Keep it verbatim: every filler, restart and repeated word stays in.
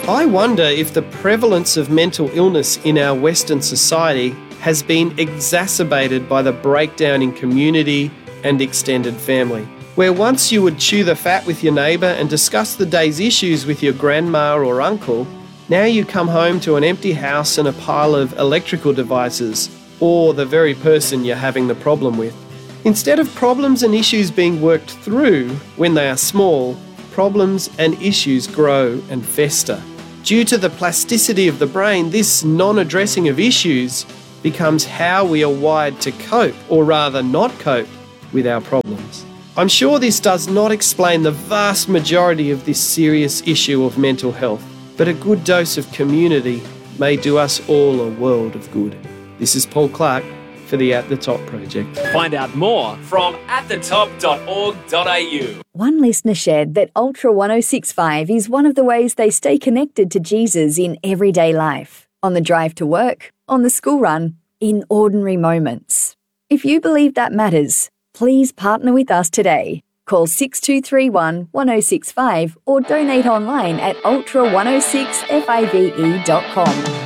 I wonder if the prevalence of mental illness in our Western society has been exacerbated by the breakdown in community and extended family, where once you would chew the fat with your neighbour and discuss the day's issues with your grandma or uncle, now you come home to an empty house and a pile of electrical devices, or the very person you're having the problem with. Instead of problems and issues being worked through when they are small, problems and issues grow and fester. Due to the plasticity of the brain, this non-addressing of issues becomes how we are wired to cope, or rather not cope, with our problems. I'm sure this does not explain the vast majority of this serious issue of mental health, but a good dose of community may do us all a world of good. This is Paul Clark for the At The Top Project. Find out more from at the top dot org dot a u. One listener shared that Ultra ten sixty-five is one of the ways they stay connected to Jesus in everyday life, on the drive to work, on the school run, in ordinary moments. If you believe that matters, please partner with us today. Call six two three one, one oh six five or donate online at ultra ten sixty-five dot com.